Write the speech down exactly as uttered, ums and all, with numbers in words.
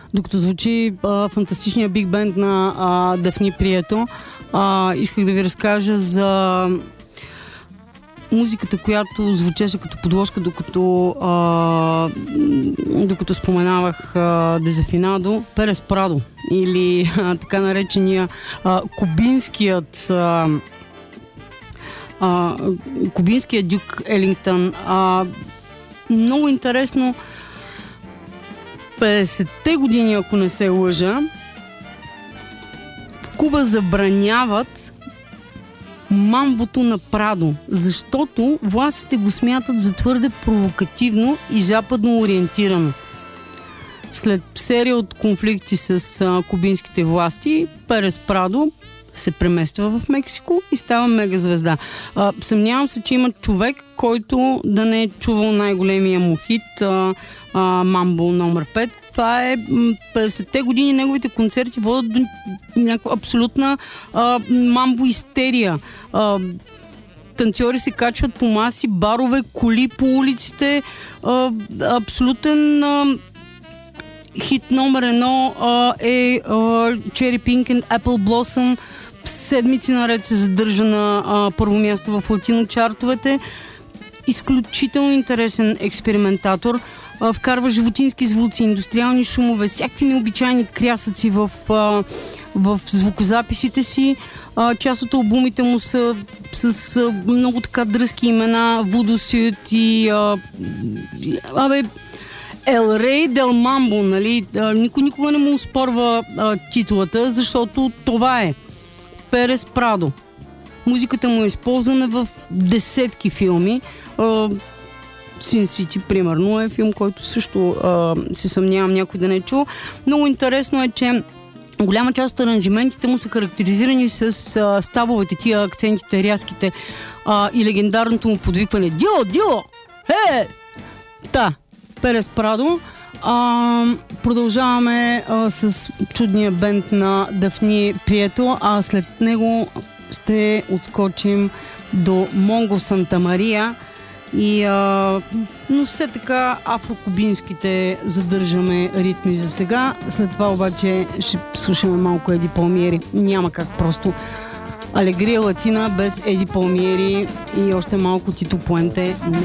Докато звучи а, фантастичния биг бенд на а, Дафни Прието, а, исках да ви разкажа за музиката, която звучеше като подложка, докато, а, докато споменавах а, Дезафинадо, Перес Прадо, или а, така наречения а, кубинският а, а, кубинският Дюк Елингтън. А, много интересно, петдесетте години, ако не се лъжа, в Куба забраняват мамбото на Прадо, защото властите го смятат за твърде провокативно и западно ориентирано. След серия от конфликти с а, кубинските власти, Перес Прадо се премества в Мексико и става мегазвезда. А, съмнявам се, че има човек, който да не е чувал най-големия му хит а, а, Мамбо номер пет. Това е петдесетте години, неговите концерти водят до някаква абсолютна а, мамбо-истерия. А, танцори се качват по маси, барове, коли по улиците. А, абсолютен а, хит номер едно а, е а, Cherry Pink and Apple Blossom. Седмици наред се задържа на а, първо място в латино чартовете. Изключително интересен експериментатор. А, вкарва животински звуци, индустриални шумове, всякакви необичайни крясъци в, а, в звукозаписите си. А, част от албумите му са с а, много така дръзки имена. Voodoo Suit и а, абе Ел Рей Дел Мамбо, нали? А, никой никога не му оспорва а, титулата, защото това е Перес Прадо. Музиката му е използвана в десетки филми. Син Сити, примерно, е филм, който също а, се съмнявам някой да не е чул. Много интересно е, че голяма част от аранжиментите му са характеризирани с а, стабовете, тия акцентите, рязките а, и легендарното му подвикване Дило, Дило! Е! Та, Перес Прадо. А, продължаваме а, с чудния бенд на Дафни Прието, а след него ще отскочим до Монго Санта Мария и а, но все така афрокубинските задържаме ритми за сега. След това обаче ще слушаме малко Еди Палмиери. Няма как просто Алегрия Латина без Еди Палмиери и още малко Тито Пуенте.